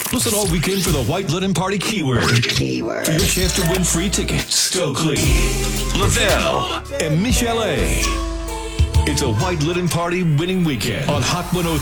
Listen all weekend for the White Linen Party keyword. For your chance to win free tickets. Stokely, Lavelle, and Michelle A. It's a White Linen Party winning weekend on Hot 103.